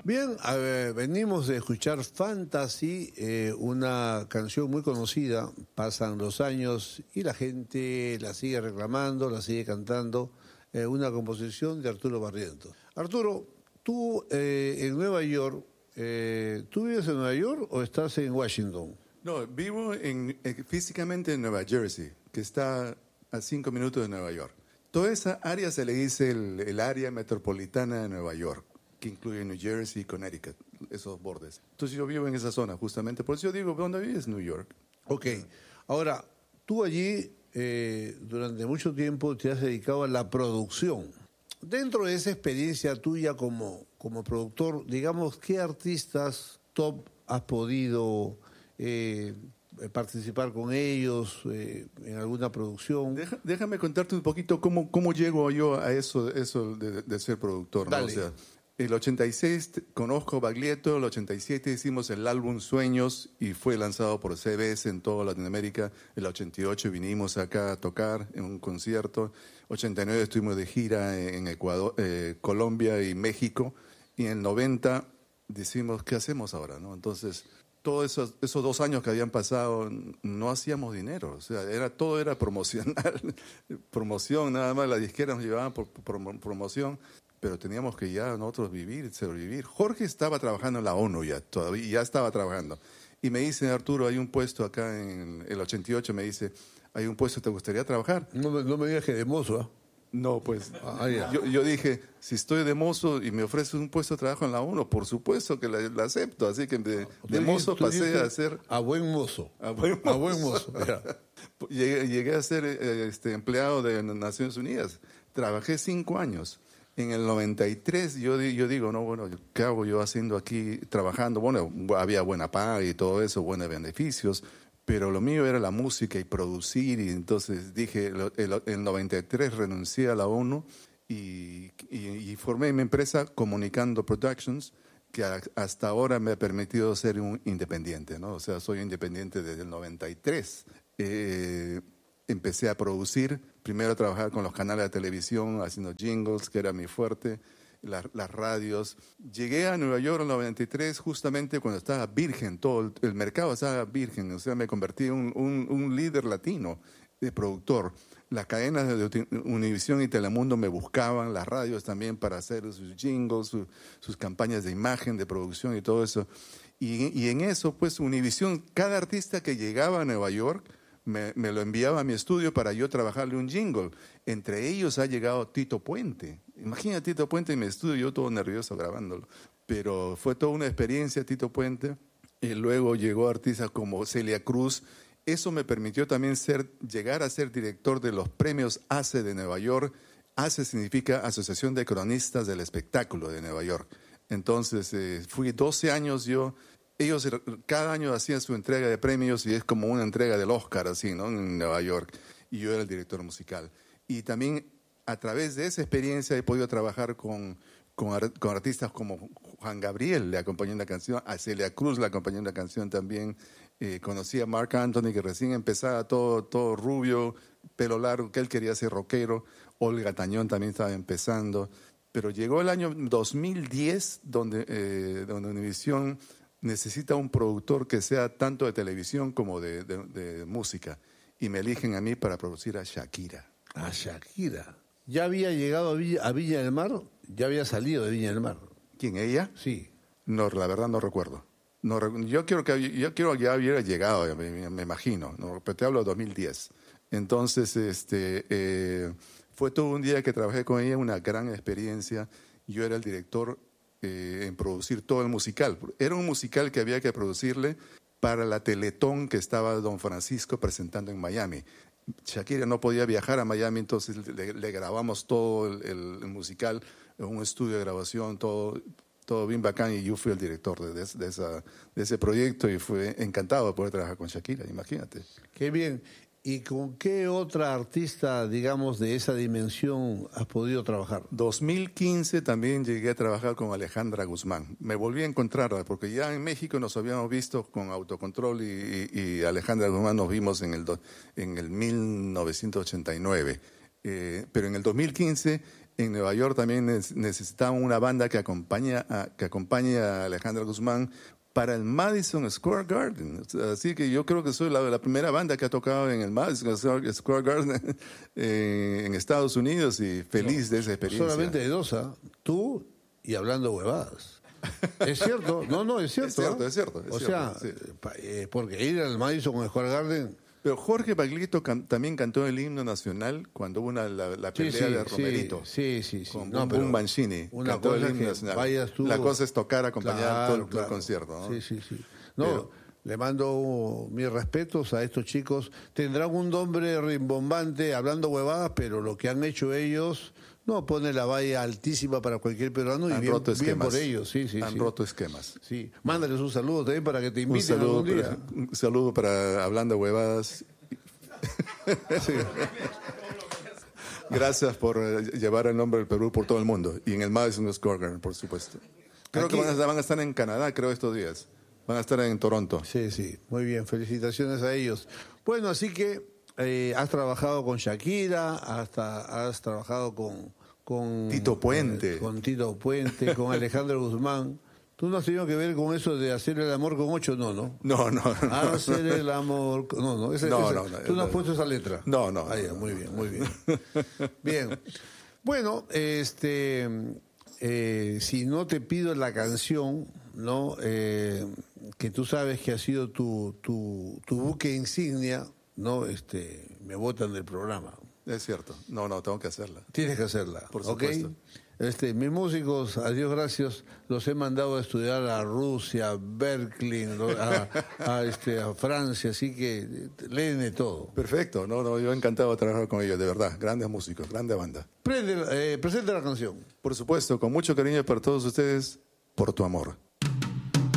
Bien, venimos de escuchar Fantasy, una canción muy conocida. Pasan los años y la gente la sigue reclamando, la sigue cantando. Una composición de Arturo Barrientos. Arturo, tú en Nueva York, ¿tú vives en Nueva York o estás en Washington? No, vivo físicamente en Nueva Jersey, que está a 5 minutos de Nueva York. Toda esa área se le dice el área metropolitana de Nueva York, que incluye New Jersey y Connecticut, esos bordes. Entonces yo vivo en esa zona, justamente. Por eso yo digo, ¿dónde vives? New York. Ok. Ahora, tú allí durante mucho tiempo te has dedicado a la producción. Dentro de esa experiencia tuya como productor, digamos, ¿qué artistas top has podido participar con ellos en alguna producción? Déjame contarte un poquito cómo llego yo a eso de ser productor, ¿no? Dale. O sea, el 86 conozco Baglietto, el 87 hicimos el álbum Sueños y fue lanzado por CBS en toda Latinoamérica. El 88 vinimos acá a tocar en un concierto. 89 estuvimos de gira en Ecuador, Colombia y México. Y en el 90 decimos, ¿qué hacemos ahora, no? Entonces, todos esos 2 años que habían pasado no hacíamos dinero. O sea, todo era promocional. Promoción, nada más. Las disqueras nos llevaban por promoción. Pero teníamos que ya nosotros sobrevivir. Jorge estaba trabajando en la ONU ya estaba trabajando. Y me dice, Arturo, hay un puesto acá en el 88, me dice, hay un puesto, ¿te gustaría trabajar? No me digas que de mozo, ¿ah? No, pues Ya. yo dije, si estoy de mozo y me ofreces un puesto de trabajo en la ONU, por supuesto que la acepto. Así que de mozo pasé a ser... A buen mozo. A buen mozo. A buen mozo, ya. Llegué a ser empleado de Naciones Unidas. Trabajé 5 años. En el 93 yo digo, no, bueno, ¿qué hago yo haciendo aquí, trabajando? Bueno, había buena paga y todo eso, buenos beneficios, pero lo mío era la música y producir, y entonces dije, en 93 renuncié a la ONU y formé mi empresa Comunicando Productions, que hasta ahora me ha permitido ser un independiente, ¿no? O sea, soy independiente desde el 93. Empecé a producir, primero a trabajar con los canales de televisión, haciendo jingles, que era mi fuerte, las radios. Llegué a Nueva York en el 93, justamente cuando estaba virgen, todo el mercado estaba virgen, o sea, me convertí en un líder latino de productor. Las cadenas de Univisión y Telemundo me buscaban, las radios también para hacer sus jingles, sus campañas de imagen, de producción y todo eso. Y en eso, pues, Univisión, cada artista que llegaba a Nueva York, me lo enviaba a mi estudio para yo trabajarle un jingle. Entre ellos ha llegado Tito Puente. Imagina Tito Puente en mi estudio, yo todo nervioso grabándolo. Pero fue toda una experiencia Tito Puente. Y luego llegó artistas como Celia Cruz. Eso me permitió también llegar a ser director de los premios ACE de Nueva York. ACE significa Asociación de Cronistas del Espectáculo de Nueva York. Entonces fui 12 años yo. Ellos cada año hacían su entrega de premios y es como una entrega del Oscar, así, ¿no? En Nueva York. Y yo era el director musical. Y también a través de esa experiencia he podido trabajar con artistas como Juan Gabriel, le acompañé en la canción, a Celia Cruz le acompañé en la canción también. Conocí a Marc Anthony, que recién empezaba todo rubio, pelo largo, que él quería ser rockero. Olga Tañón también estaba empezando. Pero llegó el año 2010, donde Univisión necesita un productor que sea tanto de televisión como de música. Y me eligen a mí para producir a Shakira. A Shakira. ¿Ya había llegado a Viña del Mar? ¿Ya había salido de Viña del Mar? ¿Quién, ella? Sí. No, la verdad no recuerdo. Yo quiero que ya hubiera llegado, me imagino. No, pero te hablo de 2010. Entonces, fue todo un día que trabajé con ella, una gran experiencia. Yo era el director en producir todo el musical. Era un musical que había que producirle para la Teletón que estaba Don Francisco presentando en Miami. Shakira no podía viajar a Miami, entonces le grabamos todo el musical en un estudio de grabación, todo bien bacán, y yo fui el director de ese proyecto y fue encantado de poder trabajar con Shakira, imagínate. Qué bien. ¿Y con qué otra artista, digamos, de esa dimensión has podido trabajar? 2015 también llegué a trabajar con Alejandra Guzmán. Me volví a encontrarla porque ya en México nos habíamos visto con Autocontrol y Alejandra Guzmán nos vimos en el 1989. Pero en el 2015 En Nueva York también necesitaban una banda que acompañe a Alejandra Guzmán para el Madison Square Garden. Así que yo creo que soy la primera banda que ha tocado en el Madison Square Garden en Estados Unidos y feliz de esa experiencia. Solamente de dos, tú y hablando huevadas. ¿Es cierto? No, es cierto. Es cierto. O sea, sí. Porque ir al Madison Square Garden... Pero Jorge Baglietto también cantó el himno nacional cuando hubo la pelea de Romerito. Sí. Con Boom Mancini. Una cantó cosa el himno que nacional. vayas tú... La cosa es tocar, acompañar todo el concierto, ¿no? Sí. No, le mando mis respetos a estos chicos. Tendrán un nombre rimbombante, hablando huevadas, pero lo que han hecho ellos... No, pone la valla altísima para cualquier peruano y bien por ellos. Sí. Han roto esquemas. Sí. Mándales un saludo también para que te inviten algún día. Un saludo para Hablando Huevadas. Sí. Gracias por llevar el nombre del Perú por todo el mundo. Y en el Madison Square Garden, por supuesto. Creo que van a estar en Canadá, estos días. Van a estar en Toronto. Sí. Muy bien, felicitaciones a ellos. Bueno, así que... has trabajado con Shakira, has trabajado con Tito Puente. Con Tito Puente, con Alejandro Guzmán. ¿Tú no has tenido que ver con eso de hacer el amor con 8? No. No. Hacer el amor... No. ¿Tú no has puesto esa letra? No. Muy bien. Bien. Bueno, si no te pido la canción, ¿no? Que tú sabes que ha sido tu buque insignia, no, me botan del programa. Es cierto. No, tengo que hacerla. Tienes que hacerla. Por supuesto. ¿Okay? Mis músicos, a Dios gracias, los he mandado a estudiar a Rusia, a Berkeley, a Francia, así que leen de todo. Perfecto. No, yo encantado de trabajar con ellos, de verdad. Grandes músicos, grande banda. Presenta la canción. Por supuesto, con mucho cariño para todos ustedes, Por tu amor.